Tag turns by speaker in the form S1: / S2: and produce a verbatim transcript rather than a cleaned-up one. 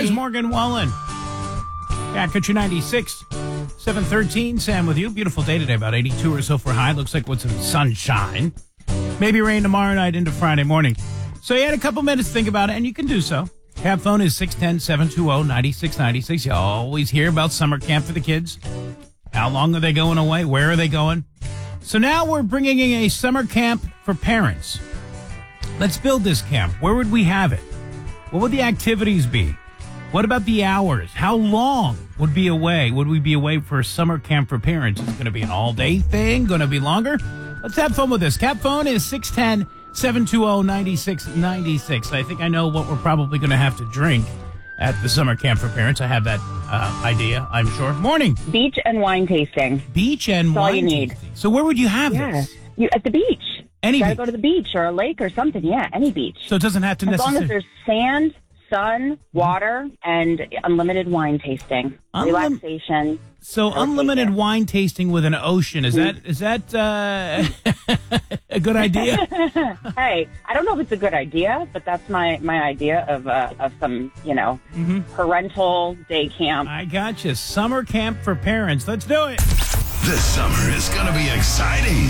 S1: There's Morgan Wallen. Yeah, Country ninety-six, seven thirteen. Sam with you. Beautiful day today, about eighty-two or so for high. Looks like with some sunshine. Maybe rain tomorrow night into Friday morning. So you had a couple minutes to think about it, and you can do so. Cab phone is six one zero, seven two zero, nine six nine six. You always hear about summer camp for the kids. How long are they going away? Where are they going? So now we're bringing in a summer camp for parents. Let's build this camp. Where would we have it? What would the activities be? What about the hours? How long would be away? Would we be away for a summer camp for parents? Is it going to be an all-day thing? Going to be longer? Let's have fun with this. Cap phone is six one zero, seven two zero, nine six nine six. I think I know what we're probably going to have to drink at the summer camp for parents. I have that uh, idea, I'm sure. Morning.
S2: Beach and wine tasting.
S1: Beach and
S2: That's
S1: wine
S2: all you need.
S1: tasting. So where would you have
S2: Yeah.
S1: this?
S2: You, at the beach.
S1: Any
S2: You gotta
S1: beach?
S2: go to the beach or a lake or something. Yeah, any beach.
S1: So it doesn't have to
S2: as long
S1: necessarily...
S2: as there's sand, sun, water, and unlimited wine tasting.
S1: Unlim-
S2: Relaxation.
S1: So
S2: I'll
S1: unlimited
S2: take it.
S1: wine tasting with an ocean, is that is that uh, a good idea?
S2: Hey, I don't know if it's a good idea, but that's my, my idea of uh, of some, you know,
S1: Mm-hmm.
S2: parental day camp.
S1: I got you. Summer camp for parents. Let's do it.
S3: This summer is going to be exciting.